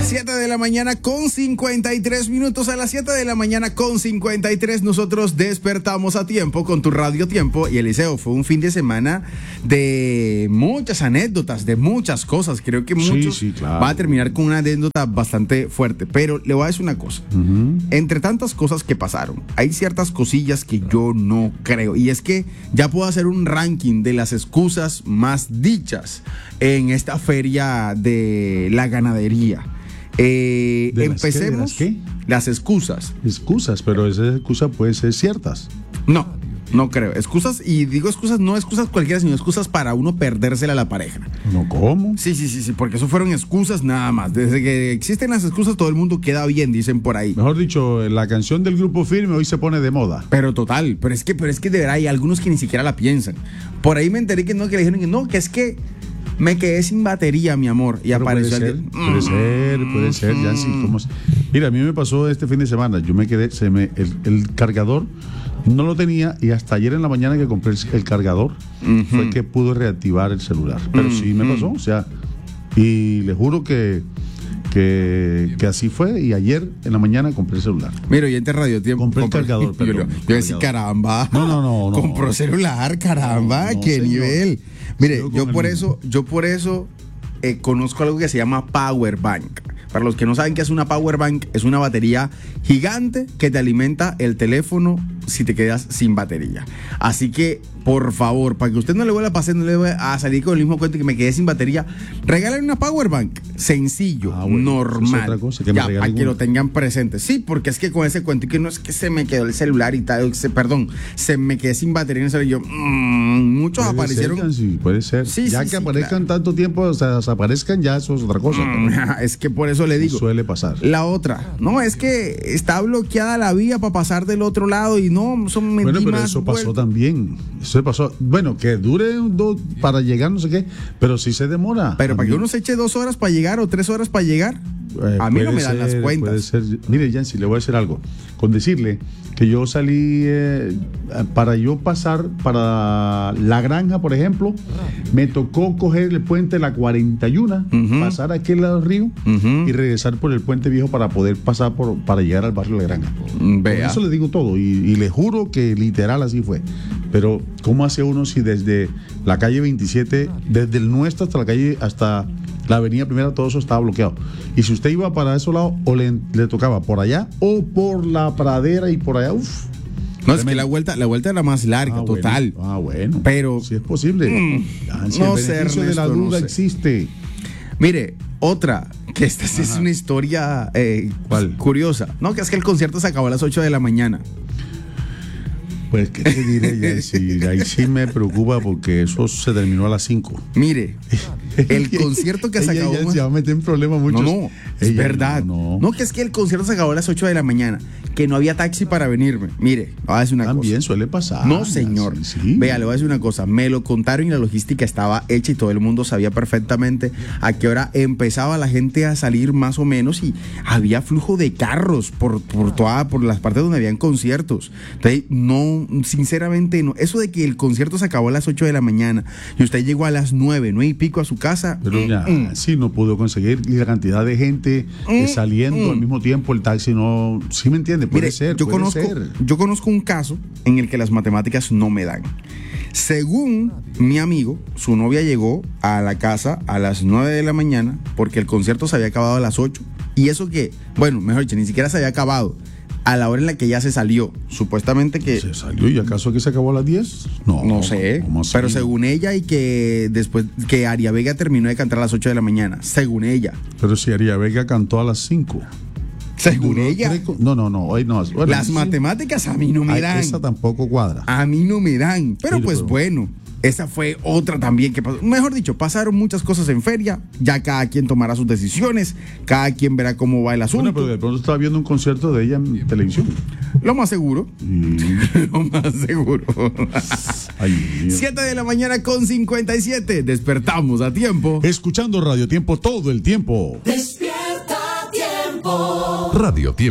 7 de la mañana con 53 minutos. A las 7 de la mañana con 53 nosotros despertamos a tiempo con tu Radio Tiempo. Y Eliseo, fue un fin de semana de muchas anécdotas, de muchas cosas. Creo que muchos claro. Va a terminar con una anécdota bastante fuerte. Pero le voy a decir una cosa. Entre tantas cosas que pasaron, hay ciertas cosillas que yo no creo. Y es que ya puedo hacer un ranking de las excusas más dichas en esta feria de la ganadería. Empecemos. ¿Qué? Las excusas. Excusas, pero esas excusas pueden ser ciertas. No creo. Excusas, y digo excusas, no excusas cualquiera, sino excusas para uno perdérsela a la pareja. ¿No cómo? Sí, porque eso fueron excusas nada más. Desde que existen las excusas, todo el mundo queda bien, dicen por ahí. Mejor dicho, la canción del Grupo Firme hoy se pone de moda. Pero total, pero es que de verdad hay algunos que ni siquiera la piensan. Por ahí me enteré que le dijeron que no, que es que me quedé sin batería, mi amor. Y pero apareció alguien. Puede ser, Yancy. Mira, a mí me pasó este fin de semana. Yo me quedé, el cargador no lo tenía, y hasta ayer en la mañana que compré el cargador fue que pude reactivar el celular. Pero sí me pasó, o sea, y le juro que así fue, y ayer en la mañana compré el celular. Mira, oyente Radio Tiempo. Compré el cargador, perdón. Yo decía, caramba. No. Compró celular, caramba, qué señor. Nivel. Mire, yo por eso conozco algo que se llama Power Bank. Para los que no saben qué es una Power Bank, es una batería gigante que te alimenta el teléfono si te quedas sin batería. Así que, por favor, para que usted no le vuelva a pasar, no le vuelva a salir con el mismo cuento que me quedé sin batería, regalen una Power Bank. Sencillo, normal. Es otra cosa, ya, para que lo tengan presente. Sí, porque es que con ese cuento, y que no es que se me quedó el celular y tal, se me quedé sin batería en el celular. Muchos puede aparecieron. Sí, puede ser. Sí, ya sí, que aparezcan tanto tiempo, o sea, desaparezcan, ya eso es otra cosa. Es que por eso le digo. Suele pasar. La otra, no, es que está bloqueada la vía para pasar del otro lado y no, son bueno, pero eso pasó también. Eso pasó. Bueno, que dure para llegar, no sé qué, pero sí se demora. Pero para que uno se eche 2 horas para llegar o 3 horas para llegar, a mí no me dan las cuentas. Puede ser. Mire, Yancy, le voy a decir algo. Con decirle que yo salí para yo pasar para la granja, por ejemplo, me tocó coger el puente La 41, pasar aquí al lado del río y regresar por el puente viejo para poder pasar para llegar al barrio de la granja. Por eso le digo todo, y le juro que literal así fue. Pero ¿cómo hace uno si desde la calle 27, desde el nuestro hasta la calle, hasta la avenida Primera, todo eso estaba bloqueado? Y si usted iba para ese lado, o le tocaba por allá o por la pradera y por allá, No, es que la vuelta era más larga, total. Bueno. Pero si es posible. No el sé, beneficio de la duda existe. Mire, otra, que esta sí es una historia curiosa. No, que es que el concierto se acabó a las 8 de la mañana. Pues, ¿qué te diré, Yancy? Ahí sí me preocupa porque eso se terminó a las 5. Mire, el concierto que se acabó... Ella se va a meter en problemas muchos. No, es verdad. No, que es que el concierto se acabó a las 8 de la mañana, que no había taxi para venirme. Mire, voy a decir una cosa. También suele pasar. No, señor. Sí. Vea, le voy a decir una cosa. Me lo contaron y la logística estaba hecha y todo el mundo sabía perfectamente a qué hora empezaba la gente a salir más o menos, y había flujo de carros por las partes donde habían conciertos. Entonces, no, sinceramente no. Eso de que el concierto se acabó a las 8 de la mañana y usted llegó a las 9 y pico a su casa. Pero ya, sí, no pudo conseguir la cantidad de gente saliendo al mismo tiempo, el taxi no. ¿Sí me entiende? Puede ser. Yo conozco un caso en el que las matemáticas no me dan. Según mi amigo, su novia llegó a la casa a las 9 de la mañana porque el concierto se había acabado a las 8. Y eso que, bueno, mejor dicho, ni siquiera se había acabado a la hora en la que ya se salió. Supuestamente que... ¿Se salió? ¿Y acaso que se acabó a las 10? No sé, pero según ella, y que después que Aria Vega terminó de cantar a las 8 de la mañana, según ella. Pero si Aria Vega cantó a las 5. Según ella. No, hoy no. Bueno, las matemáticas a mí no me dan. Esa tampoco cuadra. A mí no me dan. Pero bueno, esa fue otra también que pasó. Mejor dicho, pasaron muchas cosas en feria. Ya cada quien tomará sus decisiones. Cada quien verá cómo va el asunto. Bueno, pero de pronto estaba viendo un concierto de ella en televisión. Lo más seguro. Lo más seguro. 7 de la mañana con 57. Despertamos a tiempo. Escuchando Radio Tiempo todo el tiempo. Despierta a tiempo. Radio Tiempo.